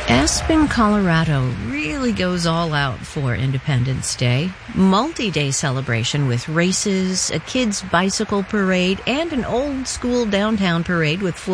Aspen, Colorado really goes all out for Independence Day. Multi-day celebration with races, a kids' bicycle parade, and an old-school downtown parade with